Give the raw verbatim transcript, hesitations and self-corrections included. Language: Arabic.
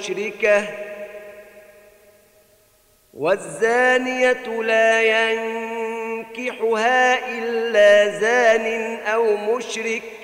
مشركة والزانية لا ينكحها إلا زان أو مشرك